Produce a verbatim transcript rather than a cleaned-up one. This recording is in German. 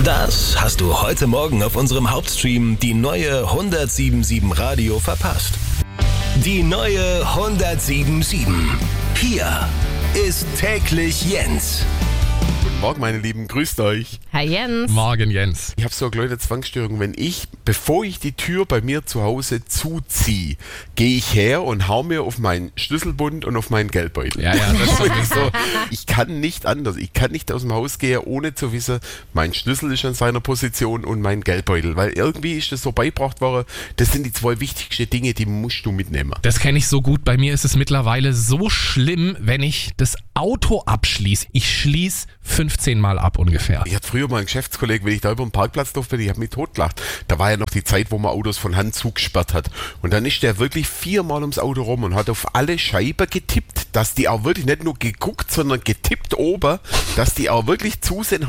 Das hast du heute Morgen auf unserem Hauptstream die neue hundertsieben Komma sieben Radio verpasst. Die neue hundertsieben Komma sieben. Hier ist täglich Jens. Guten Morgen, meine Lieben, grüßt euch. Hi Jens. Morgen, Jens. Ich habe so eine kleine Zwangsstörung, wenn ich, bevor ich die Tür bei mir zu Hause zuziehe, gehe ich her und hau mir auf meinen Schlüsselbund und auf meinen Geldbeutel. Ja, ja, das ist wirklich so. Ich kann nicht anders. Ich kann nicht aus dem Haus gehen, ohne zu wissen, mein Schlüssel ist an seiner Position und mein Geldbeutel. Weil irgendwie ist das so beigebracht worden, das sind die zwei wichtigsten Dinge, die musst du mitnehmen. Das kenne ich so gut. Bei mir ist es mittlerweile so schlimm, wenn ich das Auto abschließe. Ich schließe fünfzehn Mal ab ungefähr. Ich hatte früher mal einen Geschäftskollegen, wenn ich da über den Parkplatz durfte, ich habe mich totgelacht. Da war ja noch die Zeit, wo man Autos von Hand zugesperrt hat. Und dann ist der wirklich viermal ums Auto rum und hat auf alle Scheiben getippt, dass die auch wirklich nicht nur geguckt, sondern getippt oben, dass die auch wirklich zu sind.